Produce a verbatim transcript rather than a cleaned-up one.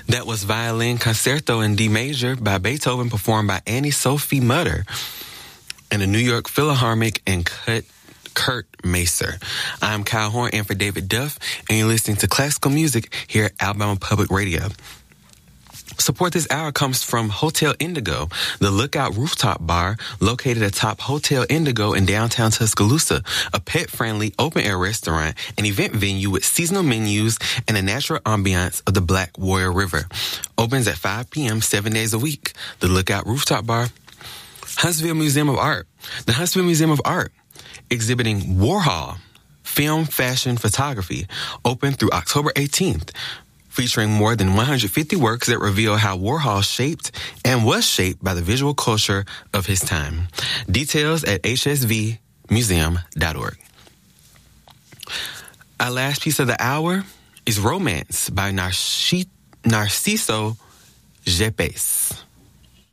That was Violin Concerto in D Major by Beethoven, performed by Annie-Sophie Mutter and the New York Philharmonic and Kurt, Kurt Maser. I'm Kyle Horn, and for David Duff, and you're listening to classical music here at Alabama Public Radio. Support this hour comes from Hotel Indigo, the Lookout Rooftop Bar located atop Hotel Indigo in downtown Tuscaloosa, a pet-friendly open-air restaurant and event venue with seasonal menus and the natural ambiance of the Black Warrior River. Opens at five p.m. seven days a week. The Lookout Rooftop Bar. Huntsville Museum of Art. The Huntsville Museum of Art, exhibiting Warhol, film, fashion, photography, open through October eighteenth. Featuring more than one hundred fifty works that reveal how Warhol shaped and was shaped by the visual culture of his time. Details at h s v museum dot org. Our last piece of the hour is Romance by Narci- Narciso Yepes.